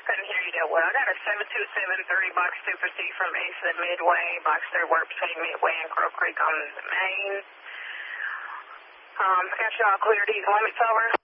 Couldn't hear you that well. I got a 72730 box 2 proceed from Ace at Midway, box 3 work between Midway and Crow Creek on the main. Got y'all cleared these limits over.